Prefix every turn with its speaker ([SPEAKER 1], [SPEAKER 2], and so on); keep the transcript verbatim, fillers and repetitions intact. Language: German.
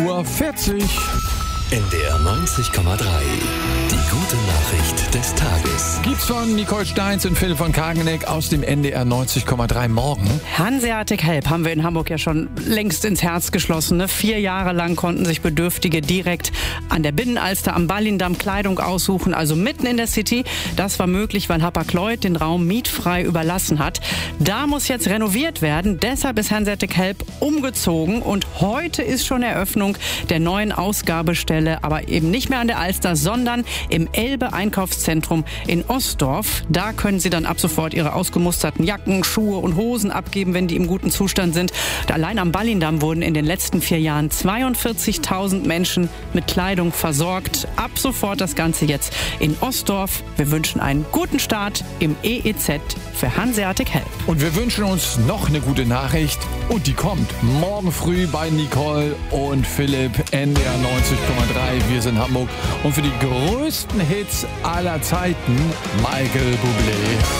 [SPEAKER 1] Uhr vierzig.
[SPEAKER 2] N D R neunzig Komma drei. Die gute Nachricht des Tages.
[SPEAKER 1] Gibt's von Nicole Steins und Philipp von Kageneck aus dem N D R neunzig Komma drei Morgen.
[SPEAKER 3] Hanseatic Help haben wir in Hamburg ja schon längst ins Herz geschlossen. Ne? Vier Jahre lang konnten sich Bedürftige direkt an der Binnenalster am Ballindamm Kleidung aussuchen, also mitten in der City. Das war möglich, weil Hapag-Lloyd den Raum mietfrei überlassen hat. Da muss jetzt renoviert werden. Deshalb ist Hanseatic Help umgezogen und heute ist schon Eröffnung der neuen Ausgabestelle, aber eben nicht mehr an der Alster, sondern im Elbe-Einkaufszentrum in Ostdorf. Da können Sie dann ab sofort Ihre ausgemusterten Jacken, Schuhe und Hosen abgeben, wenn die im guten Zustand sind. Und allein am Ballindamm wurden in den letzten vier Jahren zweiundvierzigtausend Menschen mit Kleidung versorgt. Ab sofort das Ganze jetzt in Ostdorf. Wir wünschen einen guten Start im E E Z für Hanseatic Help.
[SPEAKER 1] Und wir wünschen uns noch eine gute Nachricht. Und die kommt morgen früh bei Nicole und Philipp, N D R neunzig Komma drei. Wir sind Hamburg. Und für die größten Hits aller Zeiten, Michael Bublé.